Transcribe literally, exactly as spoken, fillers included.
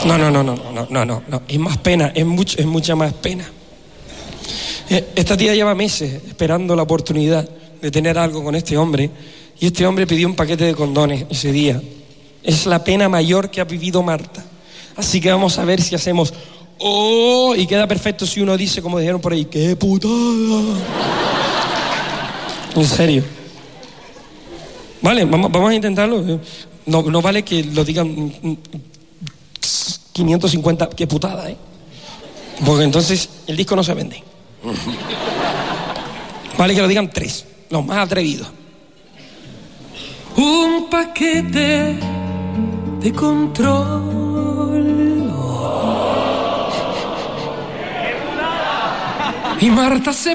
No, no, no, no, no, no, no, no. Es más pena, es, mucho, es mucha más pena. Esta tía lleva meses esperando la oportunidad de tener algo con este hombre y este hombre pidió un paquete de condones ese día. Es la pena mayor que ha vivido Marta. Así que vamos a ver si hacemos ¡oh! Y queda perfecto si uno dice, como dijeron por ahí, ¡qué putada! En serio. Vale, vamos, vamos a intentarlo. No, no vale que lo digan quinientos cincuenta, ¡qué putada, eh! Porque entonces el disco no se vende. Vale que lo digan tres, los más atrevidos. Un paquete de control. Y Marta se